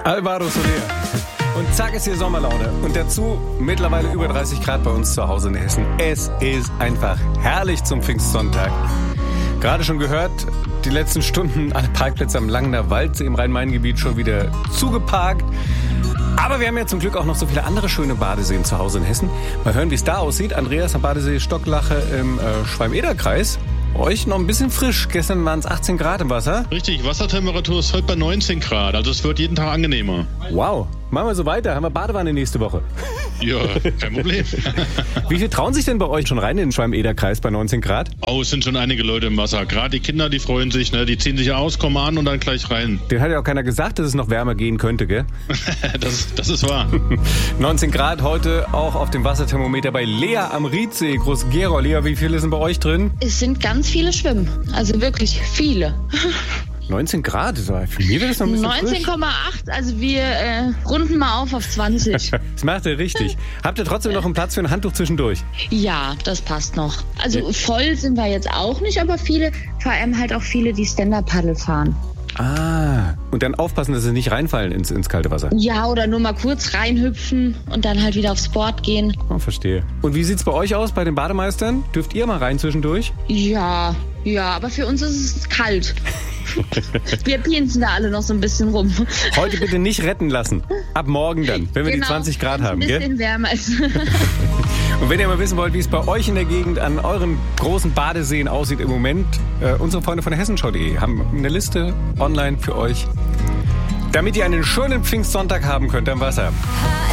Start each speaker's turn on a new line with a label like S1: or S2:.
S1: Alvaro Soler. Und zack ist hier Sommerlaune. Und dazu mittlerweile über 30 Grad bei uns zu Hause in Hessen. Es ist einfach herrlich zum Pfingstsonntag. Gerade schon gehört, die letzten Stunden alle Parkplätze am Langener Waldsee im Rhein-Main-Gebiet schon wieder zugeparkt. Aber wir haben ja zum Glück auch noch so viele andere schöne Badeseen zu Hause in Hessen. Mal hören, wie es da aussieht. Andreas am Badesee Stocklache im Schwalm-Eder-Kreis. Euch noch ein bisschen frisch. Gestern waren es 18 Grad im Wasser.
S2: Richtig, Wassertemperatur ist heute bei 19 Grad. Also es wird jeden Tag angenehmer.
S1: Wow, machen wir so weiter. Haben wir Badewanne nächste Woche.
S2: Ja, kein Problem.
S1: Wie viel trauen sich denn bei euch schon rein in den Schwalm-Eder-Kreis bei 19 Grad?
S2: Oh, es sind schon einige Leute im Wasser. Gerade die Kinder, die freuen sich, ne? Die ziehen sich aus, kommen an und dann gleich rein.
S1: Den hat ja auch keiner gesagt, dass es noch wärmer gehen könnte, gell?
S2: Das ist wahr.
S1: 19 Grad heute auch auf dem Wasserthermometer bei Lea am Riedsee, Groß-Gerau. Lea, wie viele sind bei euch drin?
S3: Es sind ganz viele Schwimmen. Also wirklich viele.
S1: 19 Grad? Für mir wäre das noch ein bisschen
S3: 19,8, also wir runden mal auf 20.
S1: Das macht ihr richtig. Habt ihr trotzdem noch einen Platz für ein Handtuch zwischendurch?
S3: Ja, das passt noch. Also voll sind wir jetzt auch nicht, aber viele, vor allem halt auch viele, die Stand-Up-Paddle fahren.
S1: Ah, und dann aufpassen, dass sie nicht reinfallen ins kalte Wasser.
S3: Ja, oder nur mal kurz reinhüpfen und dann halt wieder aufs Board gehen.
S1: Oh, verstehe. Und wie sieht's bei euch aus, bei den Bademeistern? Dürft ihr mal rein zwischendurch?
S3: Ja, aber für uns ist es kalt. Wir pinsen da alle noch so ein bisschen rum.
S1: Heute bitte nicht retten lassen. Ab morgen dann, wenn wir die 20 Grad haben, gell?
S3: Ein bisschen wärmer ist.
S1: Und wenn ihr mal wissen wollt, wie es bei euch in der Gegend an euren großen Badeseen aussieht im Moment, unsere Freunde von hessenschau.de haben eine Liste online für euch, damit ihr einen schönen Pfingstsonntag haben könnt am Wasser.